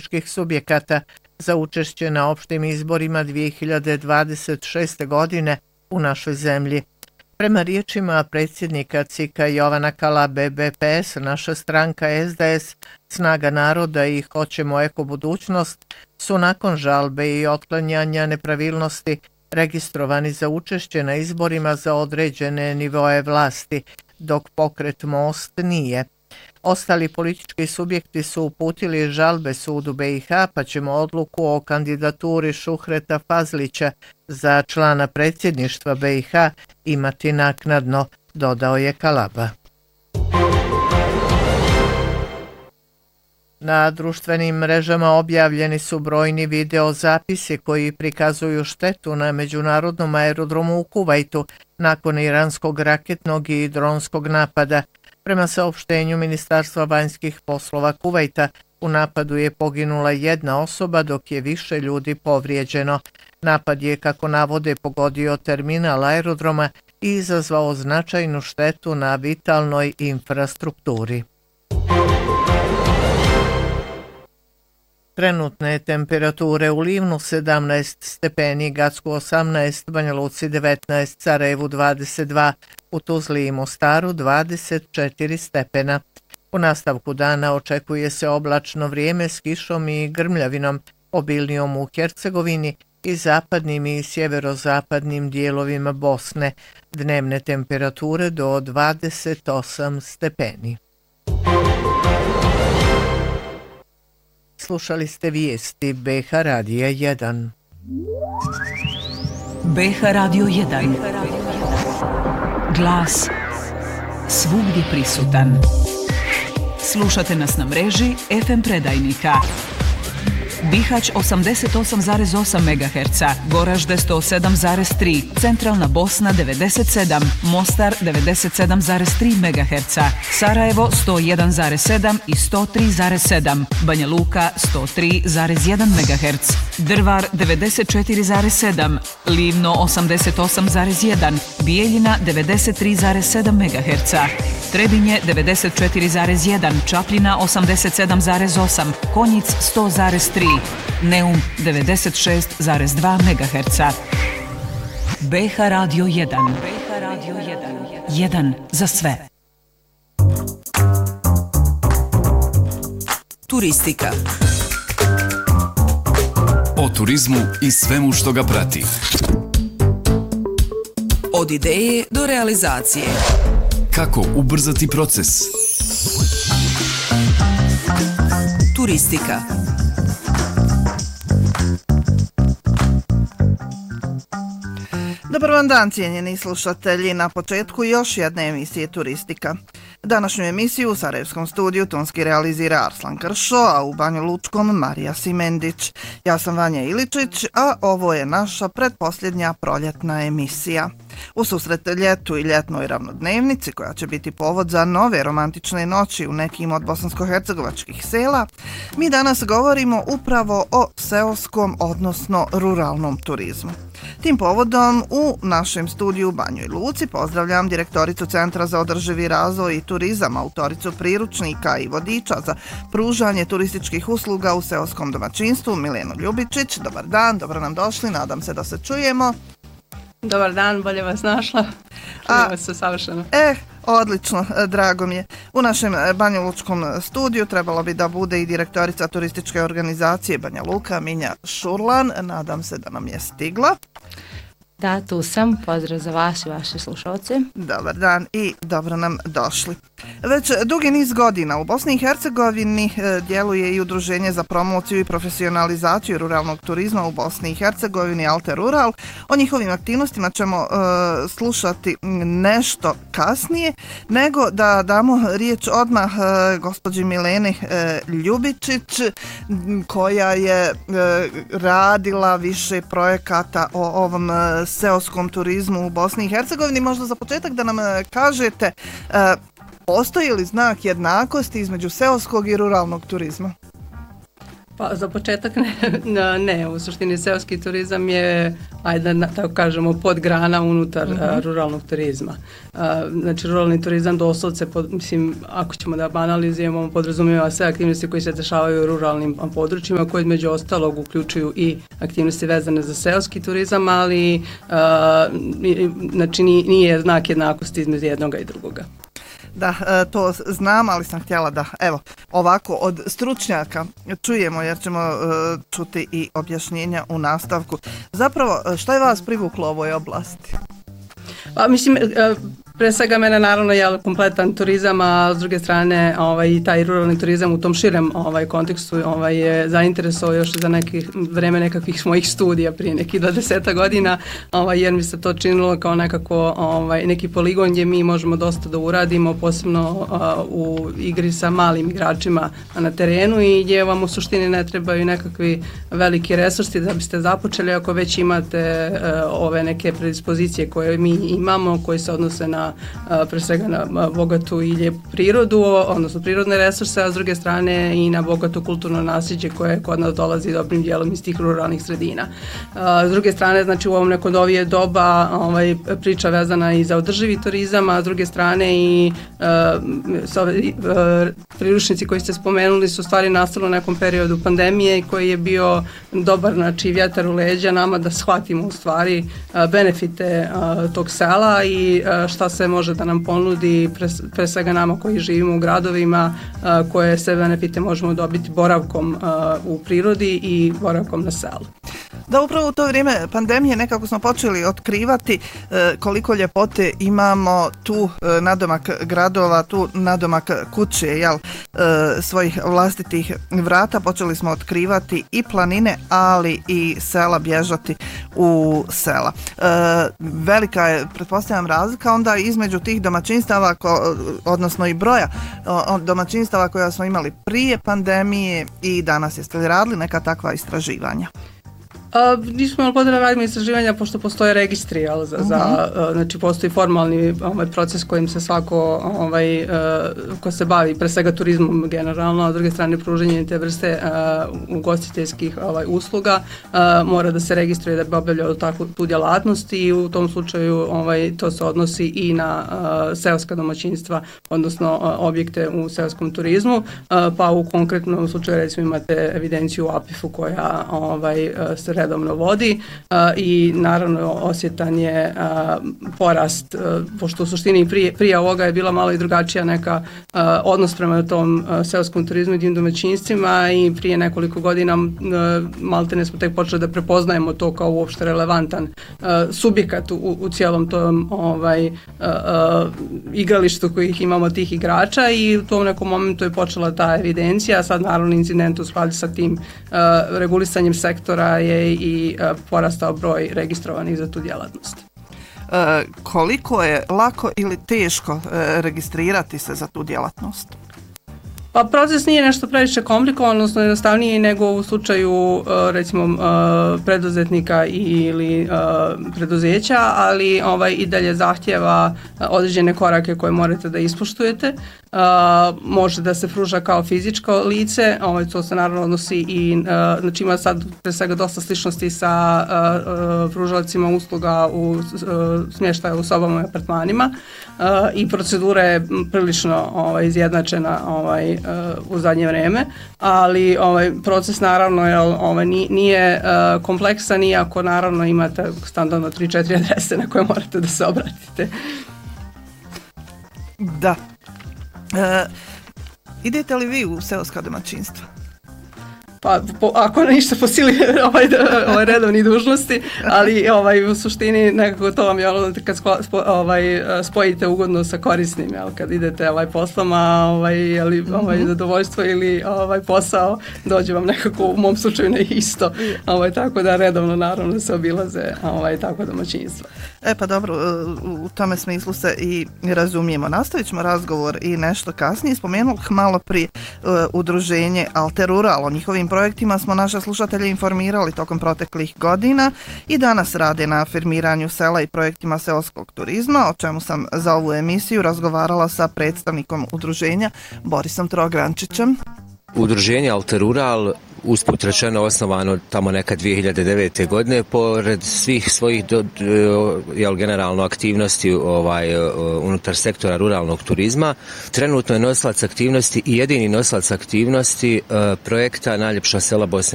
političkih subjekata za učešće na opštim izborima 2026. godine u našoj zemlji. Prema riječima predsjednika CIK-a Jovana Kalabe, BPS, naša stranka SDS, Snaga naroda i Hoćemo eko budućnost su nakon žalbe i otklanjanja nepravilnosti registrovani za učešće na izborima za određene nivoe vlasti, dok pokret Most nije. Ostali politički subjekti su uputili žalbe sudu BiH, pa ćemo odluku o kandidaturi Šuhreta Fazlića za člana predsjedništva BiH imati naknadno, dodao je Kalaba. Na društvenim mrežama objavljeni su brojni videozapisi koji prikazuju štetu na međunarodnom aerodromu u Kuvajtu nakon iranskog raketnog i dronskog napada. Prema saopštenju Ministarstva vanjskih poslova Kuvajta, u napadu je poginula jedna osoba dok je više ljudi povrijeđeno. Napad je, kako navode, pogodio terminal aerodroma i izazvao značajnu štetu na vitalnoj infrastrukturi. Trenutne temperature u Livnu 17 stepeni, Gacku 18, Banja Luci 19, Sarajevu 22, u Tuzli i Mostaru 24 stepena. U nastavku dana očekuje se oblačno vrijeme s kišom i grmljavinom, obilnijom u Hercegovini i zapadnim i sjeverozapadnim dijelovima Bosne. Dnevne temperature do 28 stepeni. Slušali ste vijesti BiH Radija 1. BiH Radio 1. Glas svugdje prisutan. Slušate nas na mreži FM predajnika. Bihać 88,8 MHz, Goražde 107,3, Centralna Bosna 97, Mostar 97,3 MHz, Sarajevo 101,7 i 103,7, Banja Luka 103,1 MHz, Drvar 94,7, Livno 88,1, Bijeljina 93,7 MHz, Trebinje 94,1, Čapljina 87,8, Konjic 100,3, Neum 96,2 MHz. BiH Radio 1. Jedan za sve. Turistika. O turizmu i svemu što ga prati. Od ideje do realizacije. Kako ubrzati proces? Turistika. Dobar vam dan, cijenjeni slušatelji, na početku još jedne emisije Turistika. Današnju emisiju u Sarajevskom studiju tonski realizira Arslan Kršo, a u Banju Lučkom Marija Simendić. Ja sam Vanja Iličić, a ovo je naša pretposljednja proljetna emisija. U susret ljetu i ljetnoj ravnodnevnici, koja će biti povod za nove romantične noći u nekim od bosansko-hercegovačkih sela, mi danas govorimo upravo o seoskom, odnosno ruralnom turizmu. Tim povodom u našem studiju u Banjoj Luci pozdravljam direktoricu Centra za održivi razvoj i turizam, autoricu priručnika i vodiča za pružanje turističkih usluga u seoskom domaćinstvu, Milenu Ljubičić. Dobar dan, dobro nam došli, nadam se da se čujemo. Dobar dan, bolje vas našla. Čujemo se savršeno. Odlično, drago mi je. U našem banjalučkom studiju trebalo bi da bude i direktorica turističke organizacije Banja Luka, Minja Šurlan. Nadam se da nam je stigla. Da, tu sam. Pozdrav za vas i vaše slušalce. Dobar dan i dobro nam došli. Već dugi niz godina u Bosni i Hercegovini djeluje i Udruženje za promociju i profesionalizaciju ruralnog turizma u Bosni i Hercegovini, Alter Rural. O njihovim aktivnostima ćemo slušati nešto kasnije, nego da damo riječ odmah gospođi Mileni Ljubičić, koja je radila više projekata o ovom seoskom turizmu u Bosni i Hercegovini. Možda za početak da nam kažete, postoji li znak jednakosti između seoskog i ruralnog turizma? Pa za početak ne, u suštini seoski turizam je, ajde tako kažemo, podgrana unutar ruralnog turizma. Znači ruralni turizam doslovce, mislim, ako ćemo da banalizujemo, podrazumijeva sve aktivnosti koje se dešavaju u ruralnim područjima, koje među ostalog uključuju i aktivnosti vezane za seoski turizam, ali znači nije znak jednakosti između jednoga i drugoga. Da, to znam, ali sam htjela da, evo, ovako od stručnjaka čujemo, jer ćemo čuti i objašnjenja u nastavku. Zapravo, što je vas privuklo u ovoj oblasti? Pa, mislim, pre svega mene naravno je kompletan turizam, a s druge strane i taj ruralni turizam u tom širem kontekstu je zainteresovao još za vreme nekakvih mojih studija prije nekih 20 godina, jer mi se to činilo kao nekako neki poligon gdje mi možemo dosta da uradimo, posebno u igri sa malim igračima na terenu i gdje vam u suštini ne trebaju nekakvi veliki resursi da biste započeli ako već imate ove neke predispozicije koje mi imamo, koje se odnose na pre svega na bogatu i lijepu prirodu, odnosno prirodne resurse, a s druge strane i na bogato kulturno nasljeđe koje kod nas dolazi dobrim dijelom iz tih ruralnih sredina. S druge strane, znači u ovom neko novije doba priča vezana i za održivi turizam, a s druge strane i priručnici koji ste spomenuli su stvari nastali u nekom periodu pandemije koji je bio dobar, znači vjetar u leđa nama da shvatimo u stvari benefite tog sela i šta se može da nam ponudi pre svega nama koji živimo u gradovima, koje sve benefite možemo dobiti boravkom u prirodi i boravkom na selu. Da, upravo u to vrijeme pandemije nekako smo počeli otkrivati koliko ljepote imamo tu nadomak gradova, tu nadomak kuće, svojih vlastitih vrata. Počeli smo otkrivati i planine, ali i sela, bježati u sela. Velika je, pretpostavljam, razlika onda između tih domaćinstava, odnosno i broja domaćinstava koja smo imali prije pandemije i danas. Jeste li radili neka takva istraživanja? Nismo imali potrebe radimo istraživanja pošto postoje registri, znači postoji formalni proces kojim se svako ko se bavi pre svega turizmom generalno, a s druge strane pružanje te vrste ugostiteljskih usluga mora da se registruje da bi obavljao tu djelatnost i u tom slučaju to se odnosi i na seoska domaćinstva, odnosno objekte u seoskom turizmu, pa u konkretnom slučaju recimo imate evidenciju u APIF-u koja se redovno vodi i naravno osjetan je porast, pošto u suštini prije ovoga je bila malo i drugačija neka odnos prema tom seoskom turizmu i tim domaćinstvima i prije nekoliko godina maltene smo tek počeli da prepoznajemo to kao uopšte relevantan subjekat u cijelom tom igralištu kojih imamo tih igrača i u tom nekom momentu je počela ta evidencija, a sad naravno incident u skladu sa tim regulisanjem sektora je i porastao broj registrovanih za tu djelatnost. Koliko je lako ili teško registrirati se za tu djelatnost? Pa proces nije nešto previše komplikovan, odnosno jednostavniji nego u slučaju recimo preduzetnika ili preduzeća, ali i dalje zahtjeva određene korake koje morate da ispoštujete. Može da se pruža kao fizičko lice, to se naravno odnosi i znači ima sad pre svega dosta sličnosti sa pružalcima usluga u smještaju u sobama i apartmanima i procedura je prilično izjednačena u zadnje vrijeme, ali proces naravno nije kompleksan iako naravno imate standardno 3-4 adrese na koje morate da se obratite. Da. Idete li vi u seoska domaćinstva? Pa ako ništa po sili redovni dužnosti, ali u suštini nekako to vam je ono kad spojite ugodno sa korisnim, kad idete poslama, zadovoljstvo ili posao, dođe vam nekako u mom slučaju na isto, tako da redovno naravno se obilaze tako domaćinstva. Pa dobro, u tome smislu se i razumijemo. Nastavit ćemo razgovor i nešto kasnije. Spomenuli malo prije udruženje Alterural. O njihovim projektima smo naše slušatelje informirali tokom proteklih godina i danas rade na afirmiranju sela i projektima seoskog turizma, o čemu sam za ovu emisiju razgovarala sa predstavnikom udruženja Borisom Trogrančićem. Udruženje Alterural usput rečeno osnovano tamo neka 2009. godine, pored svih svojih generalno aktivnosti unutar sektora ruralnog turizma. Trenutno je nosilac aktivnosti i jedini nosilac aktivnosti projekta Najljepša sela Bosne